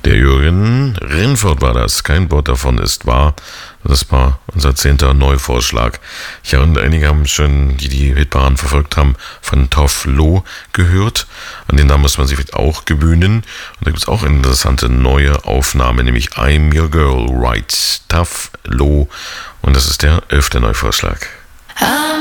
Der Jürgen Rinford war das. Kein Wort davon ist wahr. Das war unser 10. Neuvorschlag. Ja, und einige haben schon, die Hitparaden verfolgt haben, von Tove Lo gehört. An den Namen muss man sich vielleicht auch gewöhnen. Und da gibt es auch eine interessante neue Aufnahme, nämlich I'm Your Girl, right? Tove Lo. Und das ist der 11. Neuvorschlag.